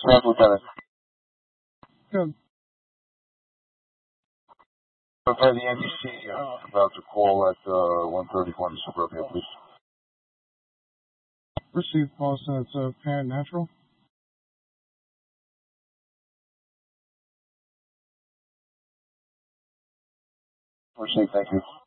Staff Lieutenant. Good. Prepare the NBC about to call at 1:31 Suburbia, please. Received Boston. It's a parent natural. Received, thank you.